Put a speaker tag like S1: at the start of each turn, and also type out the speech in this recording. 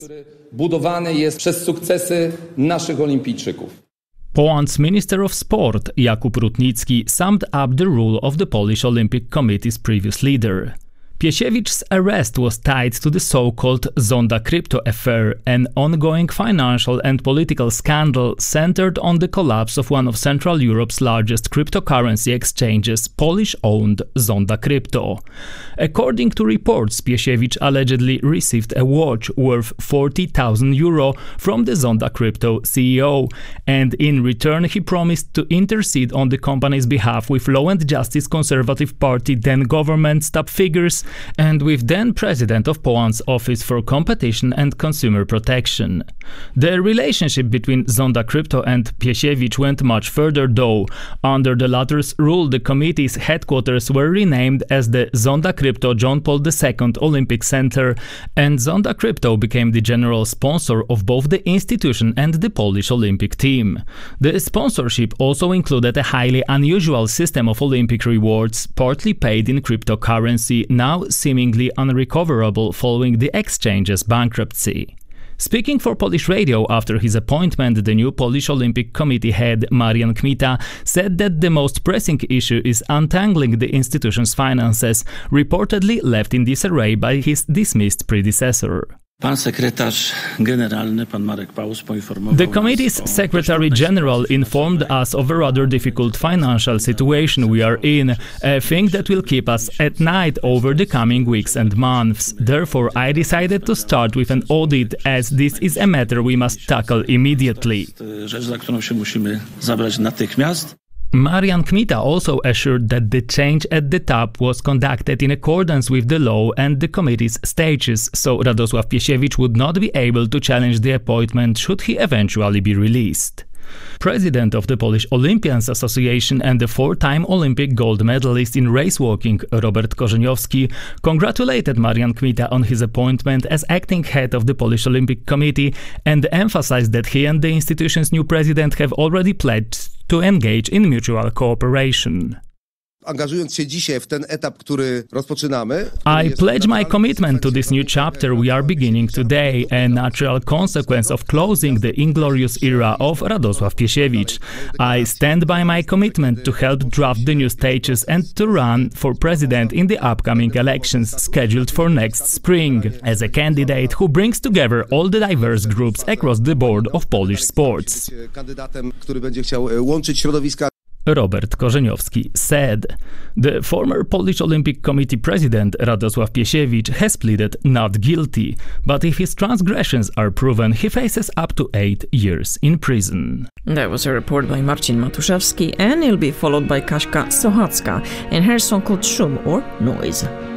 S1: Budowany jest przez sukcesy naszych olimpijczyków.
S2: Poland's Minister of Sport, Jakub Rutnicki, summed up the role of the Polish Olympic Committee's previous leader. Piesiewicz's arrest was tied to the so-called Zonda crypto affair, an ongoing financial and political scandal centered on the collapse of one of Central Europe's largest cryptocurrency exchanges, Polish-owned Zonda Crypto. According to reports, Piesiewicz allegedly received a watch worth €40,000 from the Zonda Crypto CEO, and in return he promised to intercede on the company's behalf with Law and Justice Conservative Party then government top figures and with then President of Poland's Office for Competition and Consumer Protection. The relationship between Zonda Crypto and Piesiewicz went much further though. Under the latter's rule, the committee's headquarters were renamed as the Zonda Crypto John Paul II Olympic Center, and Zonda Crypto became the general sponsor of both the institution and the Polish Olympic team. The sponsorship also included a highly unusual system of Olympic rewards, partly paid in cryptocurrency, now seemingly unrecoverable following the exchange's bankruptcy. Speaking for Polish Radio after his appointment, the new Polish Olympic Committee head Marian Kmita said that the most pressing issue is untangling the institution's finances, reportedly left in disarray by his dismissed predecessor. The committee's Secretary General informed us of a rather difficult financial situation we are in, a thing that will keep us at night over the coming weeks and months. Therefore, I decided to start with an audit, as this is a matter we must tackle immediately. Marian Kmita also assured that the change at the top was conducted in accordance with the law and the committee's statutes, so Radosław Piesiewicz would not be able to challenge the appointment should he eventually be released. President of the Polish Olympians Association and the four-time Olympic gold medalist in racewalking, Robert Korzeniowski, congratulated Marian Kmita on his appointment as acting head of the Polish Olympic Committee and emphasized that he and the institution's new president have already pledged to engage in mutual cooperation. I pledge my commitment to this new chapter we are beginning today, a natural consequence of closing the inglorious era of Radosław Piesiewicz. I stand by my commitment to help draft the new statutes and to run for president in the upcoming elections scheduled for next spring, as a candidate who brings together all the diverse groups across the board of Polish sports. Robert Korzeniowski said. The former Polish Olympic Committee president Radosław Piesiewicz has pleaded not guilty, but if his transgressions are proven, he faces up to 8 years in prison.
S3: That was a report by Marcin Matuszewski, and it'll be followed by Kaśka Sochacka in her song called Szum or Noise.